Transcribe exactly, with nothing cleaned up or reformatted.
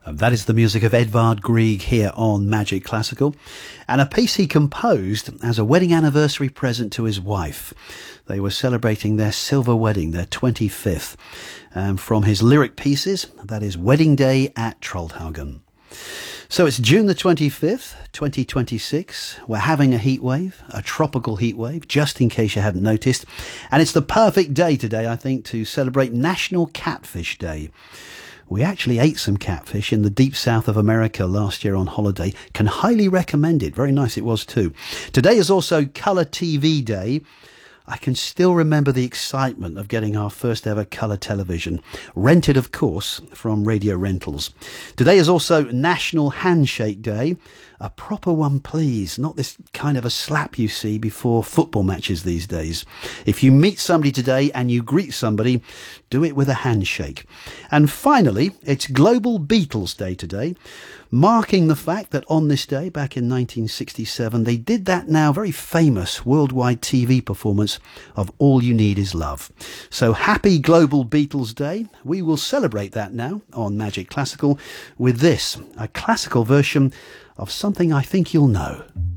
And that is the music of Edvard Grieg here on Magic Classical, and a piece he composed as a wedding anniversary present to his wife. They were celebrating their silver wedding, their twenty-fifth, um, from his lyric pieces, that is Wedding Day at Trollhaugen. So it's June the twenty-fifth, twenty twenty-six. We're having a heat wave, a tropical heat wave, just in case you hadn't noticed. And it's the perfect day today, I think, to celebrate National Catfish Day. We actually ate some catfish in the deep south of America last year on holiday. Can highly recommend it. Very nice it was too. Today is also Colour T V Day. I can still remember the excitement of getting our first ever colour television. Rented, of course, from Radio Rentals. Today is also National Handshake Day. A proper one, please. Not this kind of a slap you see before football matches these days. If you meet somebody today and you greet somebody, do it with a handshake. And finally, it's Global Beatles Day today, marking the fact that on this day, back in nineteen sixty-seven, they did that now very famous worldwide T V performance of All You Need Is Love. So happy Global Beatles Day. We will celebrate that now on Magic Classical with this, a classical version of something I think you'll know.